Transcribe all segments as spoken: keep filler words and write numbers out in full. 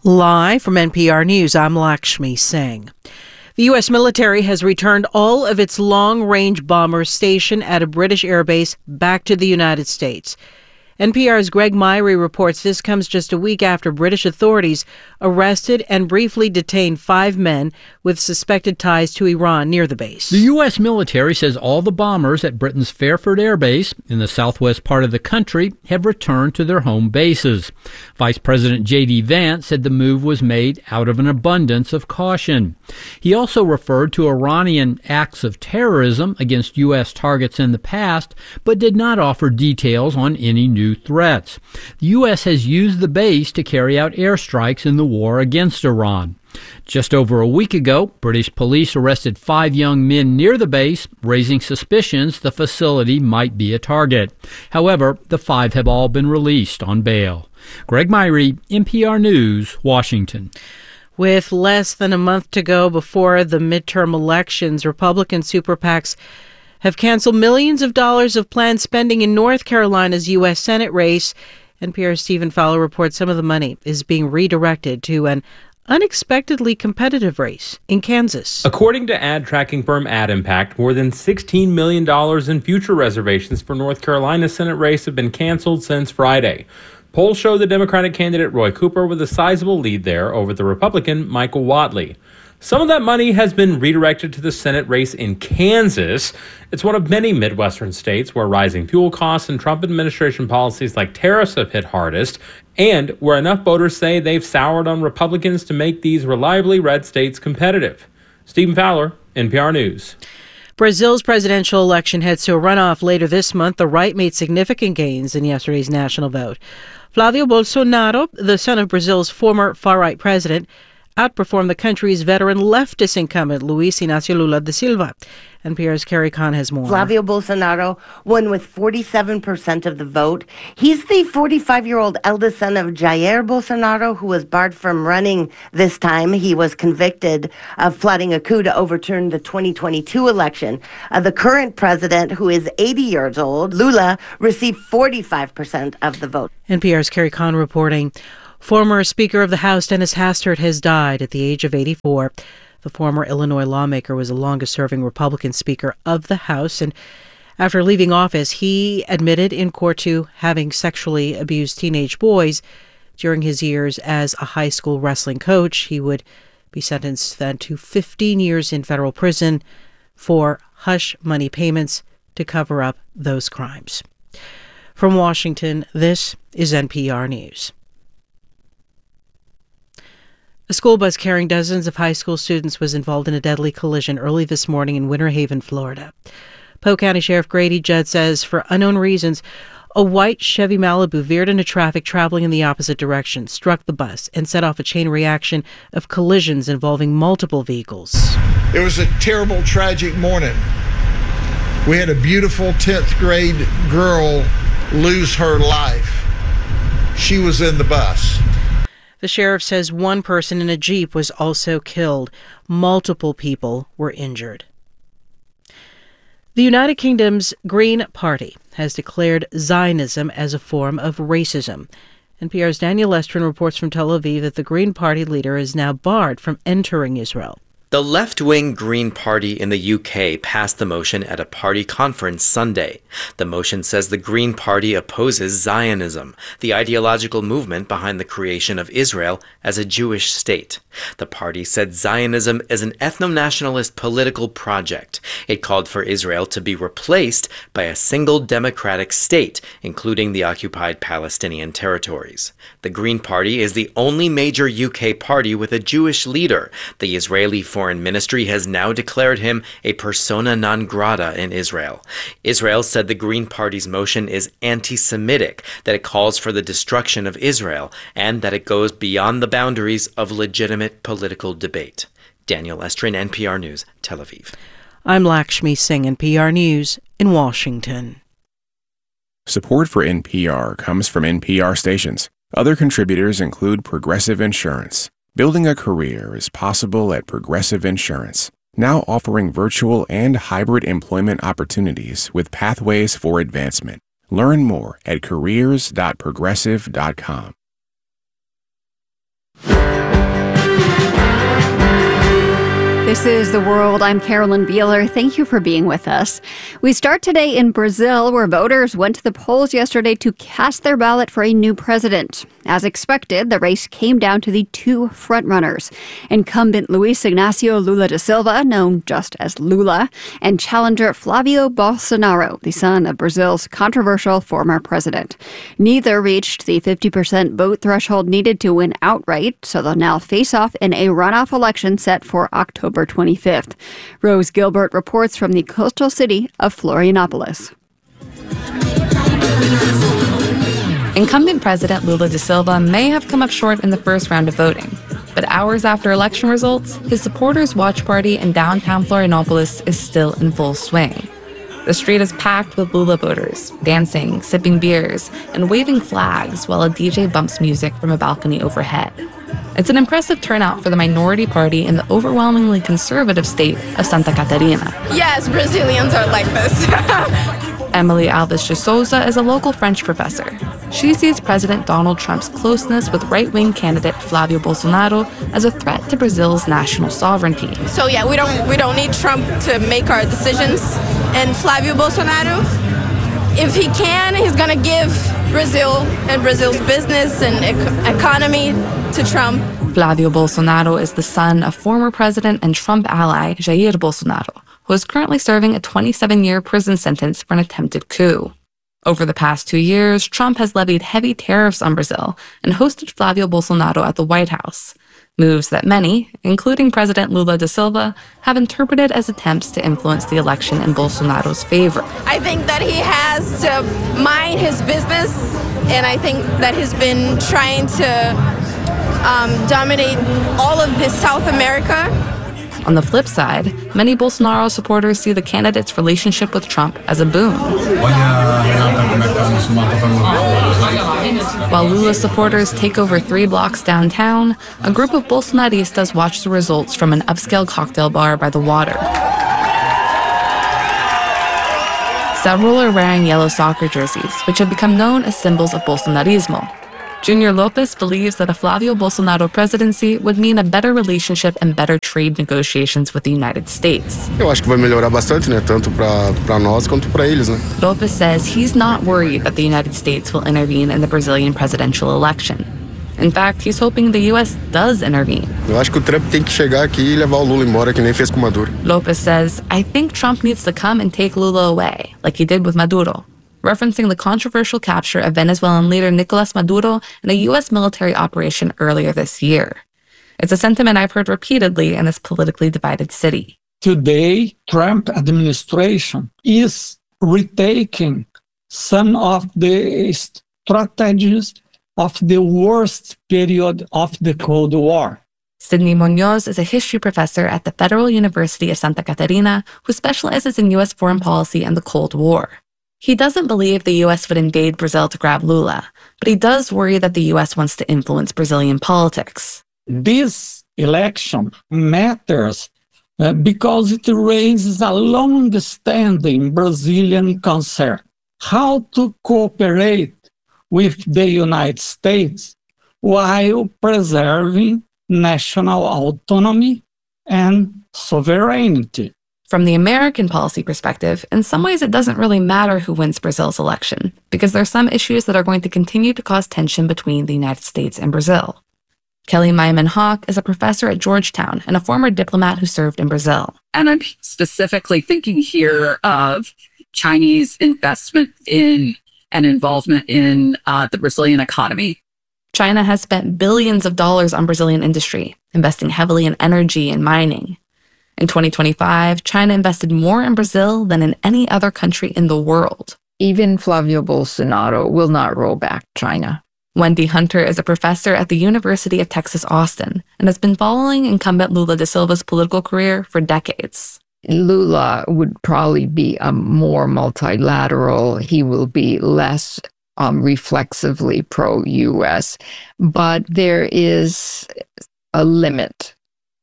Live from N P R News, I'm Lakshmi Singh. The U S military has returned all of its long-range bombers stationed at a British airbase back to the United States. N P R's Greg Myrie reports this comes just a week after British authorities arrested and briefly detained five men with suspected ties to Iran near the base. The U S military says all the bombers at Britain's Fairford Air Base in the southwest part of the country have returned to their home bases. Vice President J D Vance said the move was made out of an abundance of caution. He also referred to Iranian acts of terrorism against U S targets in the past, but did not offer details on any new threats. The U S has used the base to carry out airstrikes in the war against Iran. Just over a week ago, British police arrested five young men near the base, raising suspicions the facility might be a target. However, the five have all been released on bail. Greg Myrie, N P R News, Washington. With less than a month to go before the midterm elections, Republican super PACs have canceled millions of dollars of planned spending in North Carolina's U S Senate race. N P R's Stephen Fowler reports some of the money is being redirected to an unexpectedly competitive race in Kansas. According to ad tracking firm AdImpact, more than sixteen million dollars in future reservations for North Carolina's Senate race have been canceled since Friday. Polls show the Democratic candidate Roy Cooper with a sizable lead there over the Republican Michael Whatley. Some of that money has been redirected to the Senate race in Kansas. It's one of many Midwestern states where rising fuel costs and Trump administration policies like tariffs have hit hardest, and where enough voters say they've soured on Republicans to make these reliably red states competitive. Stephen Fowler, N P R News. Brazil's presidential election heads to a runoff later this month. The right made significant gains in yesterday's national vote. Flavio Bolsonaro, the son of Brazil's former far-right president, outperformed the country's veteran leftist incumbent, Luiz Inácio Lula da Silva. N P R's Carrie Kahn has more. Flavio Bolsonaro won with forty-seven percent of the vote. He's the forty-five-year-old eldest son of Jair Bolsonaro, who was barred from running this time. He was convicted of plotting a coup to overturn the twenty twenty-two election. Uh, the current president, who is eighty years old, Lula, received forty-five percent of the vote. N P R's Carrie Kahn reporting. Former Speaker of the House Dennis Hastert has died at the age of eighty-four. The former Illinois lawmaker was the longest-serving Republican Speaker of the House, and after leaving office, he admitted in court to having sexually abused teenage boys during his years as a high school wrestling coach. He would be sentenced then to fifteen years in federal prison for hush money payments to cover up those crimes. From Washington, this is N P R News. A school bus carrying dozens of high school students was involved in a deadly collision early this morning in Winter Haven, Florida. Polk County Sheriff Grady Judd says for unknown reasons, a white Chevy Malibu veered into traffic traveling in the opposite direction, struck the bus, and set off a chain reaction of collisions involving multiple vehicles. It was a terrible, tragic morning. We had a beautiful tenth grade girl lose her life. She was in the bus. The sheriff says one person in a Jeep was also killed. Multiple people were injured. The United Kingdom's Green Party has declared Zionism as a form of racism. N P R's Daniel Estrin reports from Tel Aviv that the Green Party leader is now barred from entering Israel. The left-wing Green Party in the U K passed the motion at a party conference Sunday. The motion says the Green Party opposes Zionism, the ideological movement behind the creation of Israel as a Jewish state. The party said Zionism is an ethno-nationalist political project. It called for Israel to be replaced by a single democratic state, including the occupied Palestinian territories. The Green Party is the only major U K party with a Jewish leader. The Israeli Foreign Ministry has now declared him a persona non grata in Israel. Israel said the Green Party's motion is anti-Semitic, that it calls for the destruction of Israel, and that it goes beyond the boundaries of legitimate political debate. Daniel Estrin, N P R News, Tel Aviv. I'm Lakshmi Singh, N P R News in Washington. Support for N P R comes from N P R stations. Other contributors include Progressive Insurance. Building a career is possible at Progressive Insurance, now offering virtual and hybrid employment opportunities with pathways for advancement. Learn more at careers dot progressive dot com. This is The World. I'm Carolyn Beeler. Thank you for being with us. We start today in Brazil, where voters went to the polls yesterday to cast their ballot for a new president. As expected, the race came down to the two frontrunners, incumbent Luiz Inácio Lula da Silva, known just as Lula, and challenger Flavio Bolsonaro, the son of Brazil's controversial former president. Neither reached the fifty percent vote threshold needed to win outright, so they'll now face off in a runoff election set for October twenty-fifth. Rose Gilbert reports from the coastal city of Florianopolis. Incumbent President Lula da Silva may have come up short in the first round of voting, but hours after election results, his supporters' watch party in downtown Florianopolis is still in full swing. The street is packed with Lula voters, dancing, sipping beers, and waving flags while a D J bumps music from a balcony overhead. It's an impressive turnout for the minority party in the overwhelmingly conservative state of Santa Catarina. Yes, Brazilians are like this. Emily Alves de Souza is a local French professor. She sees President Donald Trump's closeness with right-wing candidate Flavio Bolsonaro as a threat to Brazil's national sovereignty. So yeah, we don't we don't need Trump to make our decisions. And Flavio Bolsonaro, if he can, he's going to give Brazil and Brazil's business and ec- economy to Trump. Flavio Bolsonaro is the son of former president and Trump ally Jair Bolsonaro, who is currently serving a twenty-seven-year prison sentence for an attempted coup. Over the past two years, Trump has levied heavy tariffs on Brazil and hosted Flavio Bolsonaro at the White House, moves that many, including President Lula da Silva, have interpreted as attempts to influence the election in Bolsonaro's favor. I think that he has to mind his business, and I think that he's been trying to um, dominate all of this South America. On the flip side, many Bolsonaro supporters see the candidate's relationship with Trump as a boon. While Lula supporters take over three blocks downtown, a group of Bolsonaristas watch the results from an upscale cocktail bar by the water. Several are wearing yellow soccer jerseys, which have become known as symbols of Bolsonarismo. Junior Lopez believes that a Flavio Bolsonaro presidency would mean a better relationship and better trade negotiations with the United States. Eu acho que vai melhorar bastante, né, tanto para para nós quanto para eles, né? Lopez says he's not worried that the United States will intervene in the Brazilian presidential election. In fact, he's hoping the U S does intervene. Eu acho que o Trump tem que chegar aqui e levar o Lula embora, que nem fez com o Maduro. Lopez says, I think Trump needs to come and take Lula away, like he did with Maduro, referencing the controversial capture of Venezuelan leader Nicolas Maduro in a U S military operation earlier this year. It's a sentiment I've heard repeatedly in this politically divided city. Today, Trump administration is retaking some of the strategies of the worst period of the Cold War. Sidney Munoz is a history professor at the Federal University of Santa Catarina who specializes in U S foreign policy and the Cold War. He doesn't believe the U S would invade Brazil to grab Lula, but he does worry that the U S wants to influence Brazilian politics. This election matters uh, because it raises a long-standing Brazilian concern: how to cooperate with the United States while preserving national autonomy and sovereignty. From the American policy perspective, in some ways it doesn't really matter who wins Brazil's election, because there are some issues that are going to continue to cause tension between the United States and Brazil. Kelly Myman Hawk is a professor at Georgetown and a former diplomat who served in Brazil. And I'm specifically thinking here of Chinese investment in and involvement in uh, the Brazilian economy. China has spent billions of dollars on Brazilian industry, investing heavily in energy and mining. In twenty twenty-five, China invested more in Brazil than in any other country in the world. Even Flavio Bolsonaro will not roll back China. Wendy Hunter is a professor at the University of Texas, Austin, and has been following incumbent Lula da Silva's political career for decades. Lula would probably be a more multilateral. He will be less um, reflexively pro-U S, but there is a limit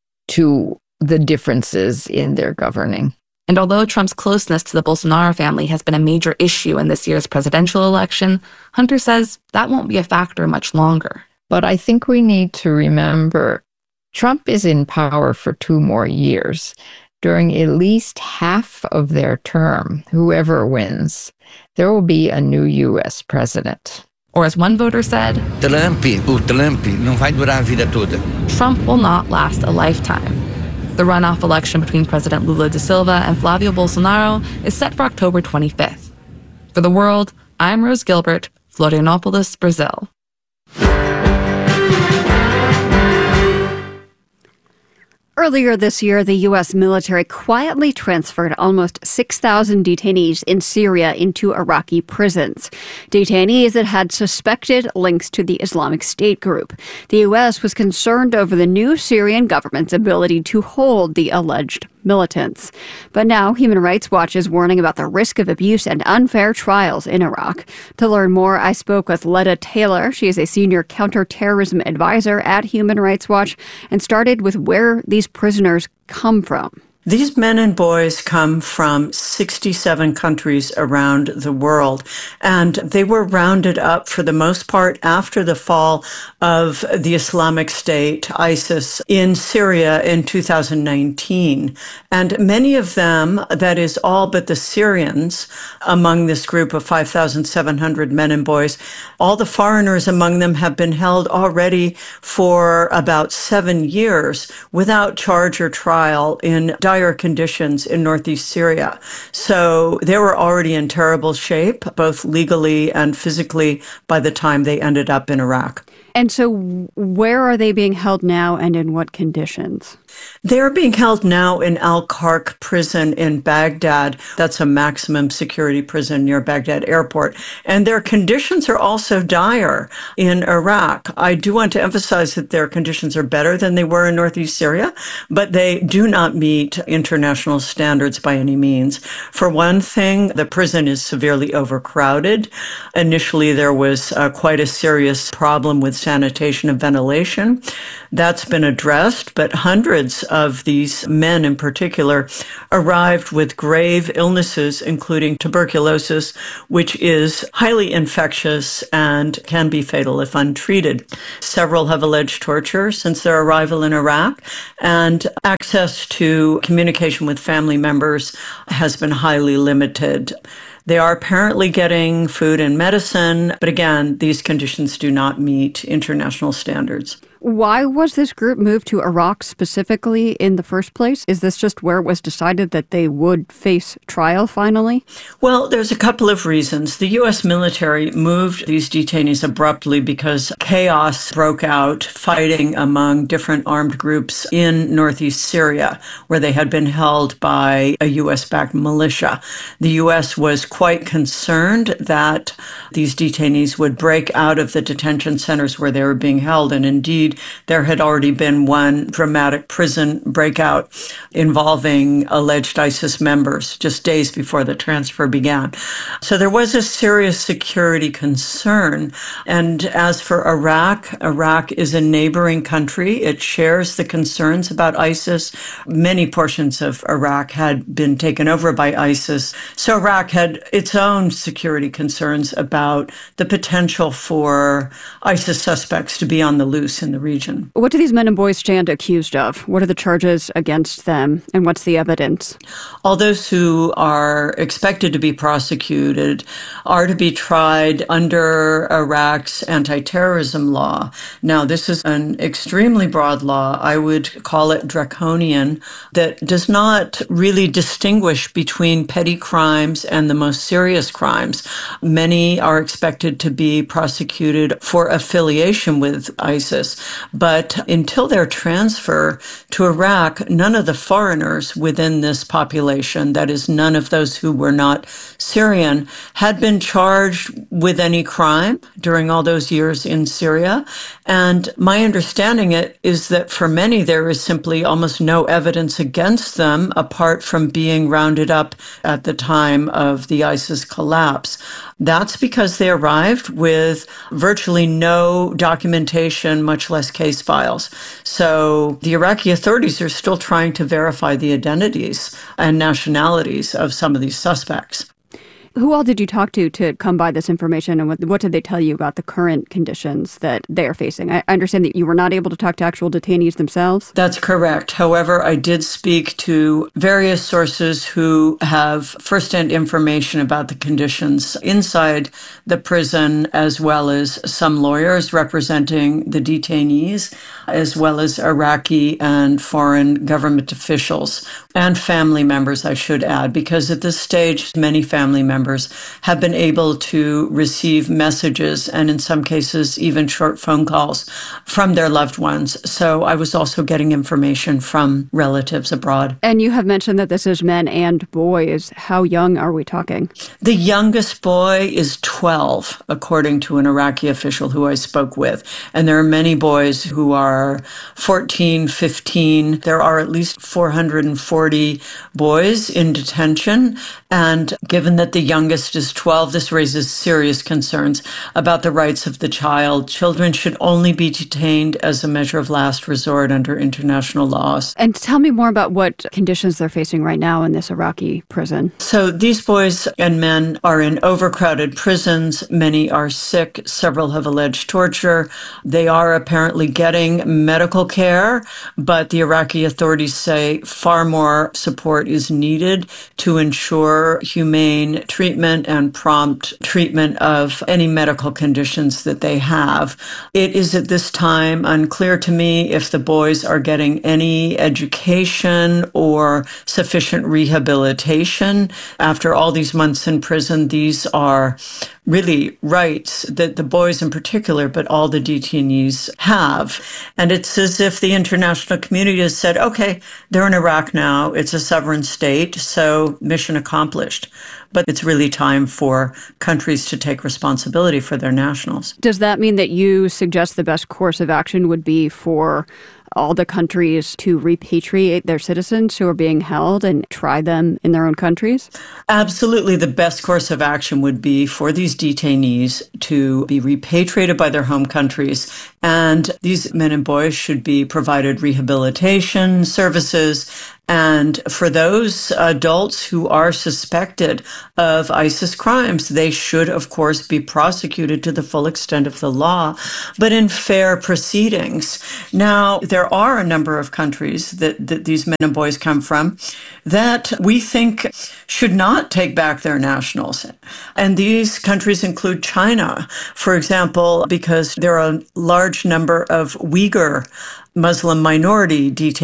to the differences in their governing. And although Trump's closeness to the Bolsonaro family has been a major issue in this year's presidential election, Hunter says that won't be a factor much longer. But I think we need to remember Trump is in power for two more years. During at least half of their term, whoever wins, there will be a new U S president. Or as one voter said, Trump, o Trump não vai durar a vida toda. Trump will not last a lifetime. The runoff election between President Lula da Silva and Flavio Bolsonaro is set for October twenty-fifth. For The World, I'm Rose Gilbert, Florianópolis, Brazil. Earlier this year, the U S military quietly transferred almost six thousand detainees in Syria into Iraqi prisons. Detainees that had suspected links to the Islamic State group. The U S was concerned over the new Syrian government's ability to hold the alleged militants. But now Human Rights Watch is warning about the risk of abuse and unfair trials in Iraq. To learn more, I spoke with Letta Taylor. She is a senior counterterrorism advisor at Human Rights Watch and started with where these prisoners come from. These men and boys come from sixty-seven countries around the world, and they were rounded up for the most part after the fall of the Islamic State, ISIS, in Syria in two thousand nineteen. And many of them, that is all but the Syrians, among this group of five thousand seven hundred men and boys, all the foreigners among them have been held already for about seven years without charge or trial in dire conditions in northeast Syria. So they were already in terrible shape, both legally and physically, by the time they ended up in Iraq. And so where are they being held now and in what conditions? They're being held now in Al-Kark prison in Baghdad. That's a maximum security prison near Baghdad airport. And their conditions are also dire in Iraq. I do want to emphasize that their conditions are better than they were in northeast Syria, but they do not meet international standards by any means. For one thing, the prison is severely overcrowded. Initially, there was uh, quite a serious problem with sanitation and ventilation. That's been addressed, but hundreds of these men in particular arrived with grave illnesses, including tuberculosis, which is highly infectious and can be fatal if untreated. Several have alleged torture since their arrival in Iraq, and access to communication with family members has been highly limited. They are apparently getting food and medicine, but again, these conditions do not meet international standards. Why was this group moved to Iraq specifically in the first place? Is this just where it was decided that they would face trial finally? Well, there's a couple of reasons. The U S military moved these detainees abruptly because chaos broke out, fighting among different armed groups in northeast Syria, where they had been held by a U S-backed militia. The U S was quite concerned that these detainees would break out of the detention centers where they were being held, and indeed, there had already been one dramatic prison breakout involving alleged ISIS members just days before the transfer began. So there was a serious security concern. And as for Iraq, Iraq is a neighboring country. It shares the concerns about ISIS. Many portions of Iraq had been taken over by ISIS. So Iraq had its own security concerns about the potential for ISIS suspects to be on the loose in the region. What do these men and boys stand accused of? What are the charges against them, and what's the evidence? All those who are expected to be prosecuted are to be tried under Iraq's anti-terrorism law. Now, this is an extremely broad law. I would call it draconian, that does not really distinguish between petty crimes and the most serious crimes. Many are expected to be prosecuted for affiliation with ISIS. But until their transfer to Iraq, none of the foreigners within this population, that is, none of those who were not Syrian, had been charged with any crime during all those years in Syria. And my understanding it is that for many, there is simply almost no evidence against them apart from being rounded up at the time of the ISIS collapse. That's because they arrived with virtually no documentation, much less case files. So the Iraqi authorities are still trying to verify the identities and nationalities of some of these suspects. Who all did you talk to to come by this information, and what, what did they tell you about the current conditions that they are facing? I understand that you were not able to talk to actual detainees themselves. That's correct. However, I did speak to various sources who have firsthand information about the conditions inside the prison, as well as some lawyers representing the detainees, as well as Iraqi and foreign government officials and family members, I should add, because at this stage, many family members have been able to receive messages and in some cases, even short phone calls from their loved ones. So I was also getting information from relatives abroad. And you have mentioned that this is men and boys. How young are we talking? The youngest boy is twelve, according to an Iraqi official who I spoke with. And there are many boys who are fourteen, fifteen. There are at least four hundred forty boys in detention. And given that the youngest is twelve, this raises serious concerns about the rights of the child. Children should only be detained as a measure of last resort under international laws. And tell me more about what conditions they're facing right now in this Iraqi prison. So these boys and men are in overcrowded prisons. Many are sick. Several have alleged torture. They are apparently getting medical care, but the Iraqi authorities say far more support is needed to ensure humane treatment and prompt treatment of any medical conditions that they have. It is at this time unclear to me if the boys are getting any education or sufficient rehabilitation. After all these months in prison, these are really rights that the boys in particular, but all the detainees have. And it's as if the international community has said, okay, they're in Iraq now. It's a sovereign state, so mission accomplished. But it's really time for countries to take responsibility for their nationals. Does that mean that you suggest the best course of action would be for all the countries to repatriate their citizens who are being held and try them in their own countries? Absolutely. The best course of action would be for these detainees to be repatriated by their home countries. And these men and boys should be provided rehabilitation services. And for those adults who are suspected of ISIS crimes, they should, of course, be prosecuted to the full extent of the law, but in fair proceedings. Now, there are a number of countries that, that these men and boys come from that we think should not take back their nationals. And these countries include China, for example, because there are a large number of Uyghur Muslim minority detainees